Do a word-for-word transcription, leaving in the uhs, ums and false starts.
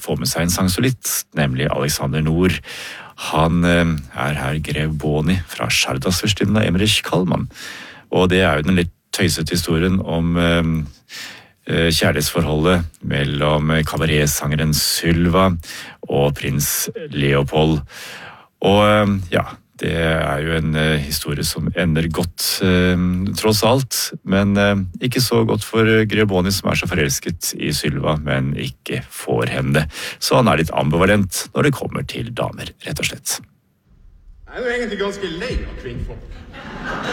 få med seg en sangsolitt, nemlig Alexander Nord. Han er her grev Boni fra Skjærgårdsfyrstinden av Emmerich Kallmann. Og det er jo den litt tøysete historien om kjærlighetsforholdet mellom kabaretsangeren Sylva og prins Leopold. Og ja, det er jo en historie som ender godt, tross alt, men ikke så godt for grev Boni, som er så forelsket i Sylva, men ikke får henne. Så han er litt ambivalent når det kommer til damer, rett og slett. Jeg er jo egentlig ganske lei av kvinnfolk.